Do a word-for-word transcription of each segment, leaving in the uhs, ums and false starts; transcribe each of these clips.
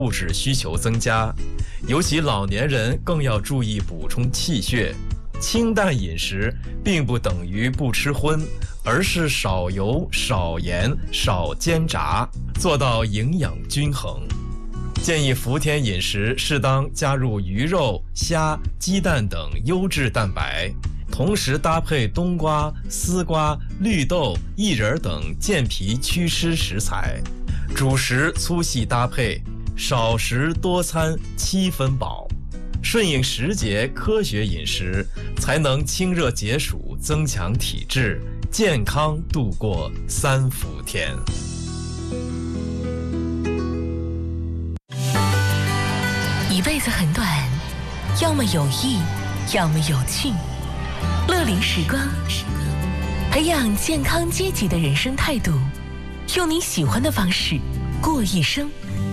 物质需求增加，尤其老年人更要注意补充气血。清淡饮食并不等于不吃荤，而是少油、少盐、少煎炸，做到营养均衡。建议伏天饮食适当加入鱼肉、虾、鸡蛋等优质蛋白，同时搭配冬瓜、丝瓜、绿豆、薏仁等健脾祛湿食材，主食粗细搭配，少食多餐，七分饱。顺应时节，科学饮食，才能清热解暑，增强体质，健康度过三伏天。 一辈子很短，要么有益，要么有趣。乐龄时光，培养健康积极的人生态度，用你喜欢的方式过一生。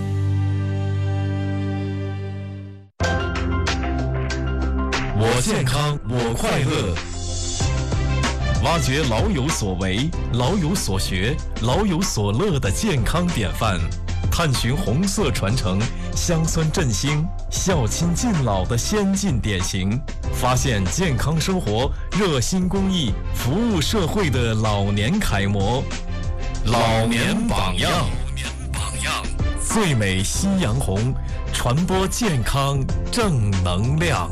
我健康，我快乐。挖掘老有所为、老有所学、老有所乐的健康典范，探寻红色传承、乡村振兴、孝亲敬老的先进典型，发现健康生活、热心公益、服务社会的老年楷模。老年榜样，最美夕阳红，传播健康正能量。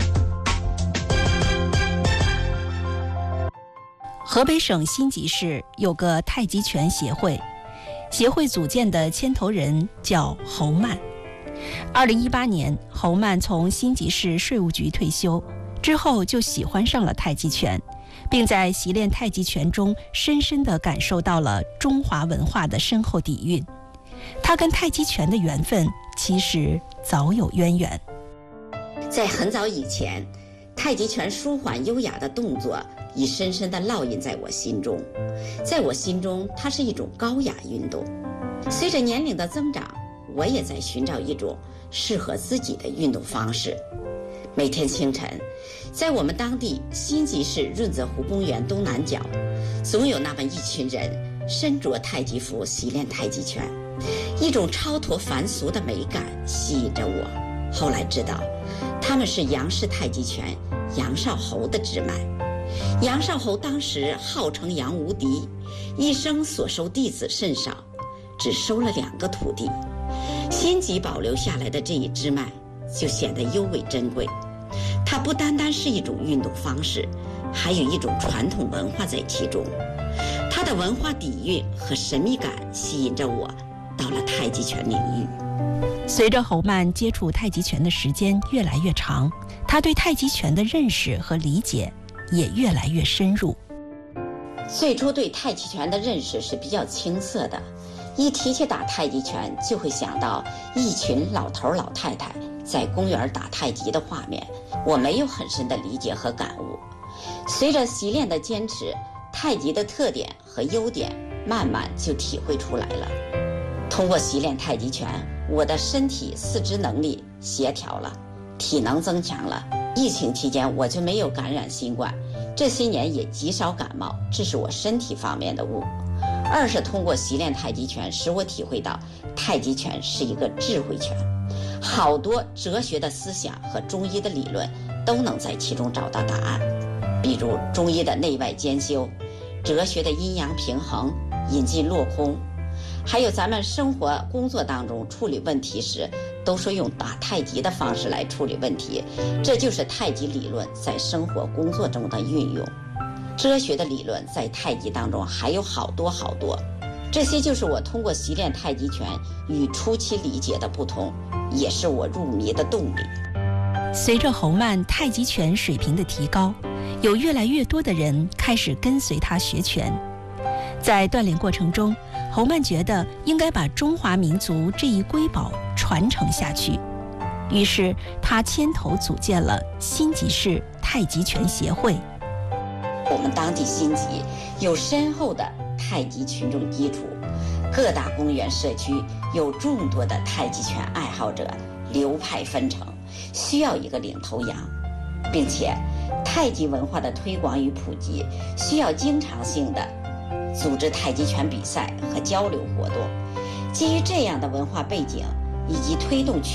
河北省辛集市有个太极拳协会，协会组建的牵头人叫侯曼。二零一八年，侯曼从辛集市税务局退休之后，就喜欢上了太极拳，并在习练太极拳中深深地感受到了中华文化的深厚底蕴。他跟太极拳的缘分其实早有渊源。 在很早以前，太极拳舒缓优雅的动作已深深地烙印在我心中。在我心中，它是一种高雅运动。随着年龄的增长，我也在寻找一种适合自己的运动方式。每天清晨，在我们当地辛集市润泽湖公园东南角，总有那么一群人身着太极服习练太极拳，一种超脱凡俗的美感吸引着我。后来知道，他们是杨氏太极拳杨少侯的支脉。杨少侯当时号称杨无敌，一生所收弟子甚少，只收了两个徒弟。辛集保留下来的这一支脉就显得尤为珍贵。它不单单是一种运动方式，还有一种传统文化在其中。它的文化底蕴和神秘感吸引着我到了太极拳领域。 随着侯曼接触太极拳的时间越来越长，他对太极拳的认识和理解也越来越深入。 最初对太极拳的认识是比较青涩的，一提起打太极拳就会想到一群老头老太太在公园打太极的画面，我没有很深的理解和感悟。随着习练的坚持，太极的特点和优点慢慢就体会出来了。通过习练太极拳，我的身体四肢能力协调了，体能增强了。疫情期间我就没有感染新冠，这些年也极少感冒，这是我身体方面的悟。二是通过习练太极拳，使我体会到太极拳是一个智慧拳，好多哲学的思想和中医的理论都能在其中找到答案。比如中医的内外兼修，哲学的阴阳平衡，引进落空，还有咱们生活工作当中处理问题时都说用打太极的方式来处理问题，这就是太极理论在生活工作中的运用。哲学的理论在太极当中还有好多好多，这些就是我通过习练太极拳与初期理解的不同，也是我入迷的动力。 随着侯曼太极拳水平的提高，有越来越多的人开始跟随他学拳。在锻炼过程中，侯曼觉得应该把中华民族这一瑰宝传承下去，于是他牵头组建了辛集市太极拳协会。 我们当地辛集有深厚的太极群众基础，各大公园社区有众多的太极拳爱好者，流派纷呈，需要一个领头羊，并且太极文化的推广与普及需要经常性的组织太极拳比赛和交流活动。基于这样的文化背景以及推动